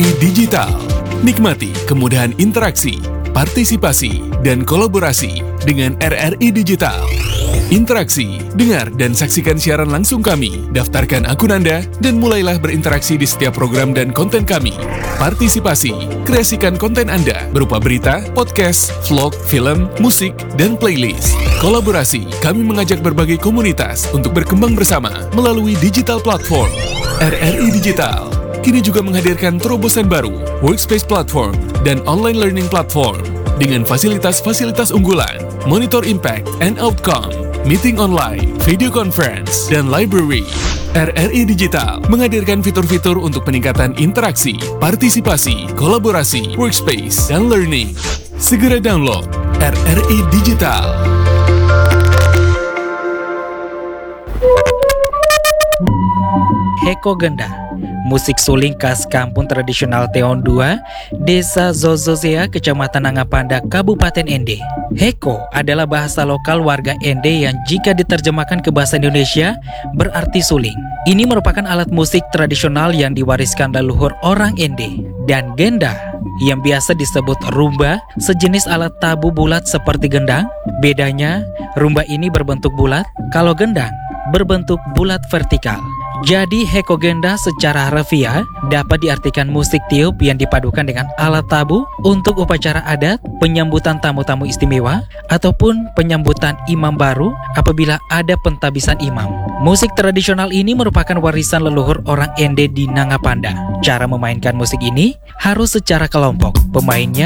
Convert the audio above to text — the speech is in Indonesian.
RRI Digital. Nikmati kemudahan interaksi, partisipasi, dan kolaborasi dengan RRI Digital. Interaksi, dengar dan saksikan siaran langsung kami, daftarkan akun Anda, dan mulailah berinteraksi di setiap program dan konten kami. Partisipasi, kreasikan konten Anda berupa berita, podcast, vlog, film, musik, dan playlist. Kolaborasi, kami mengajak berbagai komunitas untuk berkembang bersama melalui digital platform. RRI Digital kini juga menghadirkan terobosan baru, workspace platform, dan online learning platform dengan fasilitas-fasilitas unggulan, monitor impact and outcome, meeting online, video conference, dan library. RRI Digital menghadirkan fitur-fitur untuk peningkatan interaksi, partisipasi, kolaborasi, workspace, dan learning. Segera download RRI Digital. Heko Genda, musik suling khas kampung tradisional Teon 2, Desa Zozozea, Kecamatan Nangapanda, Kabupaten Ende. Heko adalah bahasa lokal warga Ende yang jika diterjemahkan ke bahasa Indonesia berarti suling. Ini merupakan alat musik tradisional yang diwariskan leluhur orang Ende. Dan Genda, yang biasa disebut rumba, sejenis alat tabu bulat seperti gendang. Bedanya, rumba ini berbentuk bulat, kalau gendang berbentuk bulat vertikal. Jadi Heko Genda secara harfiah dapat diartikan musik tiup yang dipadukan dengan alat tabu untuk upacara adat, penyambutan tamu-tamu istimewa, ataupun penyambutan imam baru apabila ada pentabisan imam. Musik tradisional ini merupakan warisan leluhur orang Ende di Nangapanda. Cara memainkan musik ini harus secara kelompok. Pemainnya